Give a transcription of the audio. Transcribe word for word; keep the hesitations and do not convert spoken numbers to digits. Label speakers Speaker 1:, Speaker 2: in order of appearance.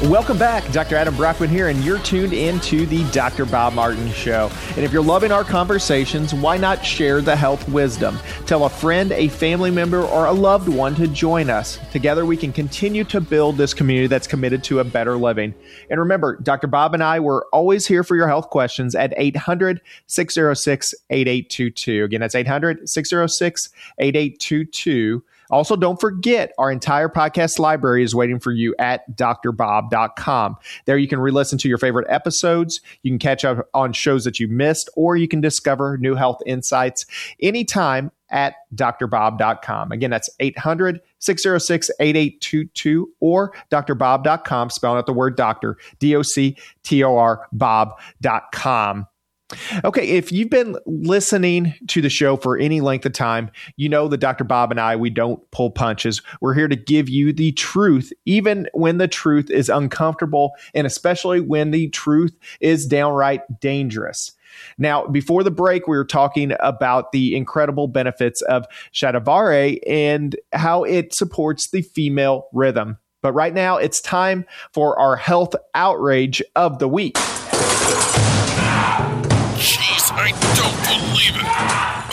Speaker 1: Welcome back. Doctor Adam Brockman here, and you're tuned into the Doctor Bob Martin Show. And if you're loving our conversations, why not share the health wisdom? Tell a friend, a family member, or a loved one to join us. Together, we can continue to build this community that's committed to a better living. And remember, Doctor Bob and I, we're always here for your health questions at eight hundred, six oh six, eight eight two two. Again, that's eight hundred, six oh six, eight eight two two. Also, don't forget, our entire podcast library is waiting for you at d r bob dot com. There you can re-listen to your favorite episodes, you can catch up on shows that you missed, or you can discover new health insights anytime at d r bob dot com. Again, that's eight hundred, six oh six, eight eight two two or d r bob dot com, spelling out the word doctor, D O C T O R, bob dot com. Okay, if you've been listening to the show for any length of time, you know that Doctor Bob and I, we don't pull punches. We're here to give you the truth, even when the truth is uncomfortable, and especially when the truth is downright dangerous. Now, before the break, we were talking about the incredible benefits of Shatavari and how it supports the female rhythm. But right now, it's time for our health outrage of the week.
Speaker 2: I don't believe it.